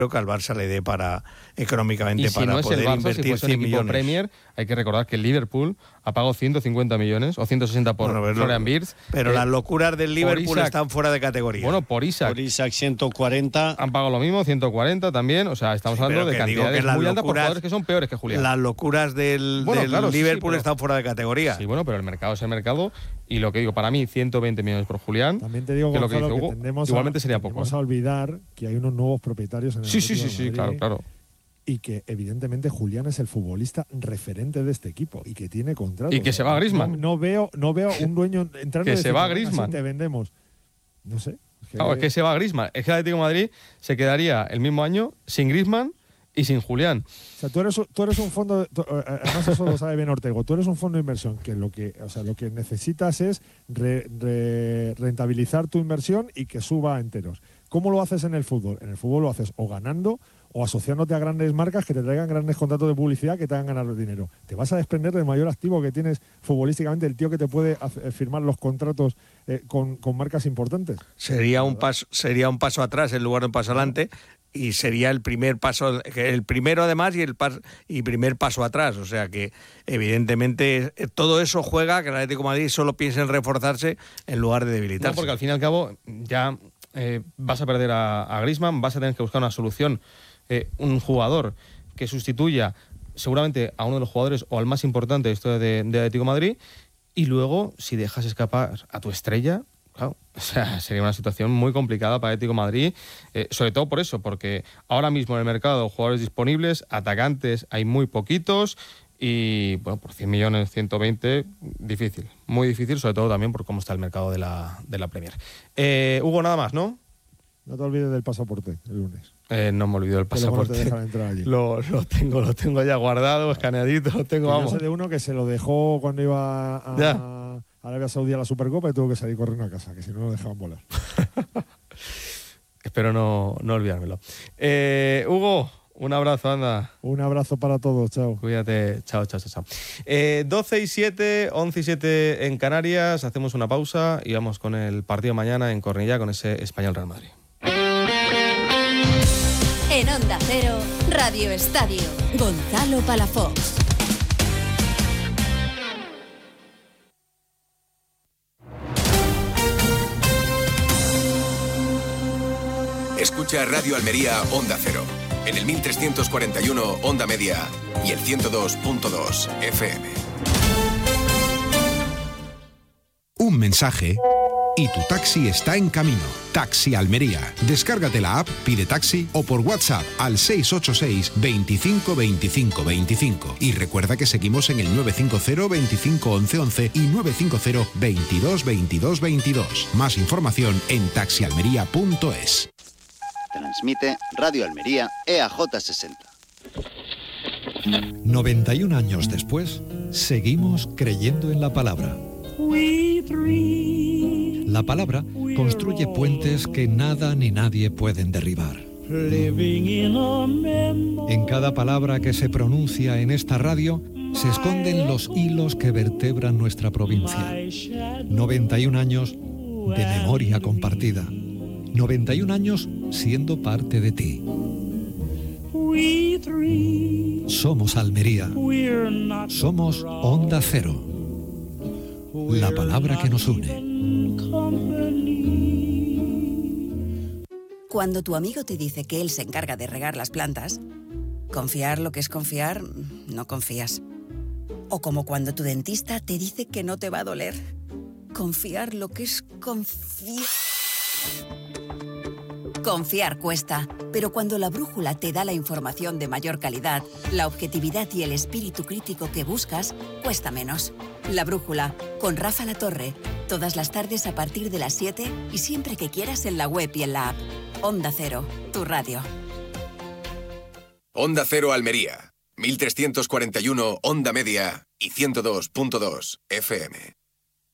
que al Barça le dé para económicamente y si para no es poder el Barça, invertir si fuese 100 un equipo millones. Premier, hay que recordar que el Liverpool ha pagado 150 millones o 160 por Florian Wirtz. Pero las locuras del Liverpool están fuera de categoría. Bueno, por Isaac 140. han pagado lo mismo, 140 también. O sea, estamos hablando de cantidades muy altas por jugadores que son peores que Julián. Las locuras del Liverpool están fuera de categoría. Sí, bueno, pero el mercado es el mercado. Y lo que digo, para mí, 120 millones por Julián. También te digo, que Gonzalo, lo que dice Hugo, igualmente sería poco. Vamos a olvidar que hay unos nuevos propietarios en el Sí, claro. Y que evidentemente Julián es el futbolista referente de este equipo y que tiene contrato. Y que se va a Griezmann. No veo un dueño entrando que y se va a Griezmann. Te vendemos. No sé. Es que se va a Griezmann. Es que el Atlético de Madrid se quedaría el mismo año sin Griezmann y sin Julián. O sea, tú eres un fondo, además eso lo sabe bien Ortego, tú eres un fondo de inversión que lo que necesitas es rentabilizar tu inversión y que suba a enteros. ¿Cómo lo haces en el fútbol? En el fútbol lo haces o ganando o asociándote a grandes marcas que te traigan grandes contratos de publicidad que te hagan ganar dinero. Te vas a desprender del mayor activo que tienes futbolísticamente, el tío que te puede firmar los contratos con marcas importantes. Sería un paso atrás en lugar de un paso adelante. Y sería el primer paso, el primero además y primer paso atrás. O sea que evidentemente todo eso juega que el Atlético de Madrid solo piensa en reforzarse en lugar de debilitarse. No, porque al fin y al cabo ya vas a perder a Griezmann, vas a tener que buscar una solución, un jugador que sustituya seguramente a uno de los jugadores o al más importante de esto de Atlético de Madrid, y luego si dejas escapar a tu estrella, claro, o sea, sería una situación muy complicada para Atlético de Madrid, sobre todo por eso, porque ahora mismo en el mercado jugadores disponibles, atacantes hay muy poquitos y bueno, por 100 millones, 120, difícil, muy difícil, sobre todo también por cómo está el mercado de la Premier. Hugo, nada más, ¿no? No te olvides del pasaporte el lunes. No me olvido del pasaporte. No te dejan entrar allí. Lo tengo ya guardado, escaneadito, lo tengo, vamos. Yo sé de uno que se lo dejó cuando iba a Arabia Saudí a la Supercopa y tuvo que salir corriendo a casa, que si no lo dejaban volar. Espero no olvidármelo. Hugo, un abrazo, anda. Un abrazo para todos, chao. Cuídate, chao. 12:07, 11:07 en Canarias, hacemos una pausa y vamos con el partido mañana en Cornellá con ese Español Real Madrid. En Onda Cero, Radio Estadio, Gonzalo Palafox. Escucha Radio Almería Onda Cero, en el 1341 Onda Media y el 102.2 FM. Un mensaje y tu taxi está en camino. Taxi Almería. Descárgate la app, pide taxi o por WhatsApp al 686 25 25 25. Y recuerda que seguimos en el 950 25 11 11 y 950 22 22 22. Más información en taxialmería.es. Transmite Radio Almería EAJ 60. 91 años después, seguimos creyendo en la palabra. La palabra construye puentes que nada ni nadie pueden derribar. En cada palabra que se pronuncia en esta radio se esconden los hilos que vertebran nuestra provincia. 91 años de memoria compartida. 91 años siendo parte de ti. Somos Almería. Somos Onda Cero. La palabra que nos une. Cuando tu amigo te dice que él se encarga de regar las plantas, confiar lo que es confiar, no confías. O como cuando tu dentista te dice que no te va a doler. Confiar lo que es confiar. Confiar cuesta, pero cuando la brújula te da la información de mayor calidad, la objetividad y el espíritu crítico que buscas, cuesta menos. La brújula, con Rafa Latorre, todas las tardes a partir de las 7 y siempre que quieras en la web y en la app. Onda Cero, tu radio. Onda Cero Almería, 1341 Onda Media y 102.2 FM.